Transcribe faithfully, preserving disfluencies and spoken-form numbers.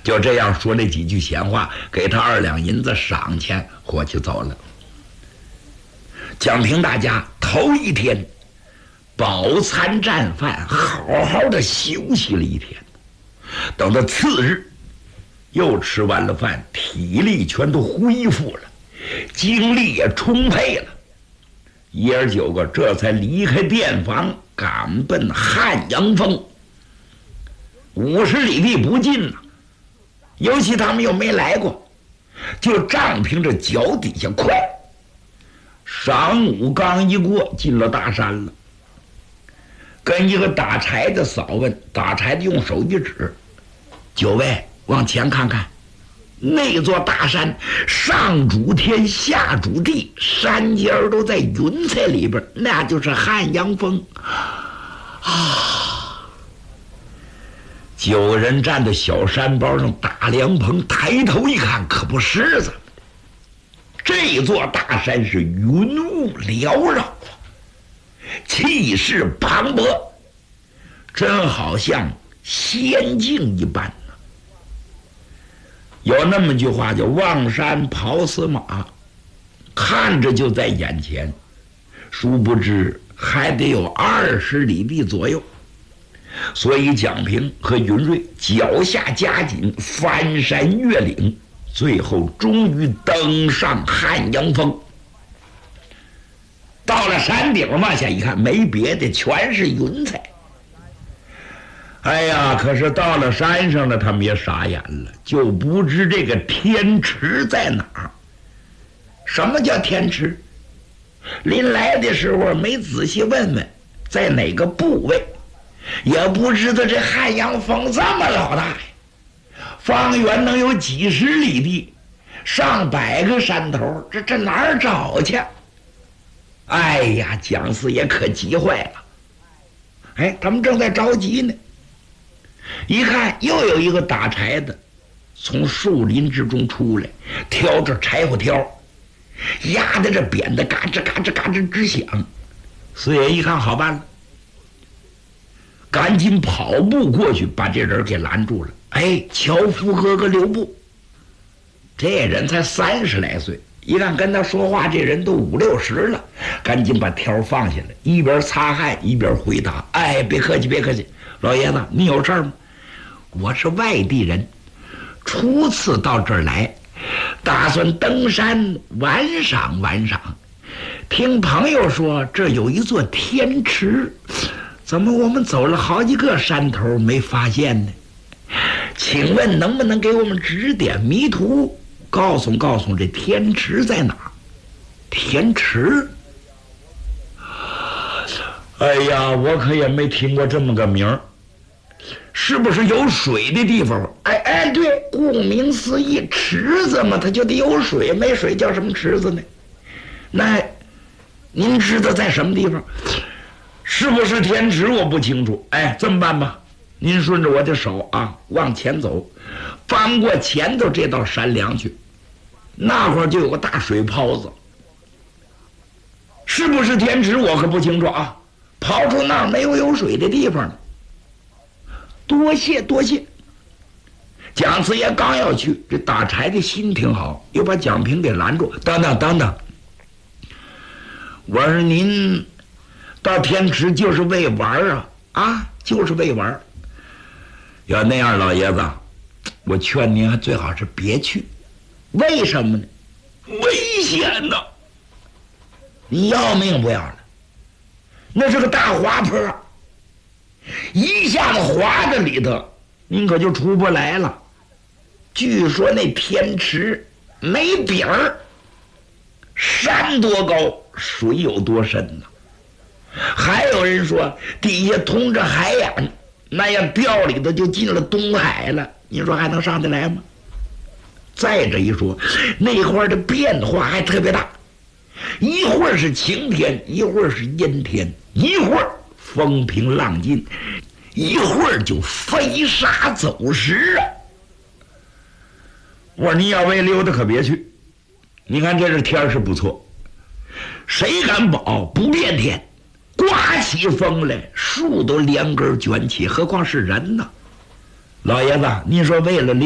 就这样说那几句闲话，给他二两银子赏钱，伙计走了。蒋平大家头一天饱餐战饭，好好的休息了一天。等到次日又吃完了饭，体力全都恢复了，精力也充沛了。爷儿九个这才离开店房，赶奔汉阳峰。五十里地不近呐、啊，尤其他们又没来过，就仗凭着脚底下快。晌午刚一过，进了大山了。跟一个打柴的嫂问，打柴的用手一指：“九位，往前看看，那座大山上主天下主地，山尖儿都在云彩里边，那就是汉阳峰啊！”九人站在小山包上打凉棚，抬头一看，可不是子。这座大山是云雾缭绕，气势磅礴，真好像仙境一般呢。有那么句话叫望山跑死马，看着就在眼前，殊不知还得有二十里地左右。所以蒋平和云瑞脚下加紧，翻山越岭，最后终于登上汉阳峰。到了山顶往下一看，没别的，全是云彩。哎呀，可是到了山上了，他们也傻眼了，就不知这个天池在哪儿。什么叫天池？临来的时候没仔细问问在哪个部位，也不知道这汉阳峰这么老大呀，方圆能有几十里地，上百个山头，这这哪儿找去？哎呀，蒋四爷可急坏了。哎，他们正在着急呢，一看又有一个打柴的从树林之中出来，挑着柴火挑，压得这扁的嘎吱嘎吱嘎吱直响。四爷一看好办了，赶紧跑步过去把这人给拦住了。哎，樵夫哥哥留步。这人才三十来岁，一看跟他说话这人都五六十了，赶紧把挑放下来，一边擦汗一边回答：“哎，别客气别客气，老爷子你有事儿吗？我是外地人，初次到这儿来，打算登山玩赏玩赏。听朋友说这有一座天池，怎么我们走了好几个山头没发现呢？请问能不能给我们指点迷途，告诉告诉这天池在哪儿？”天池？哎呀，我可也没听过这么个名儿，是不是有水的地方？哎哎，对，顾名思义，池子嘛，它就得有水，没水叫什么池子呢？那您知道在什么地方？是不是天池我不清楚。哎，这么办吧，您顺着我的手啊往前走，翻过前头这道山梁去，那会儿就有个大水泡子。是不是天池我可不清楚啊，刨出那儿没有有水的地方呢。多谢多谢。蒋四爷刚要去，这打柴的心挺好，又把蒋平给拦住。等等等等，我说您到天池就是为玩啊啊，就是为玩。要那样，老爷子，我劝您还最好是别去。为什么呢？危险呐！你要命不要了？那是个大滑坡，一下子滑在里头，您可就出不来了。据说那天池没底儿，山多高，水有多深呢？还有人说底下通着海洋，那要掉里头就进了东海了，你说还能上得来吗？再者一说，那块的变化还特别大，一会儿是晴天，一会儿是阴天，一会儿风平浪静，一会儿就飞沙走石啊！我说你要为溜达可别去，你看这这天是不错，谁敢保不变天？刮起风来，树都连根卷起，何况是人呢？老爷子，您说为了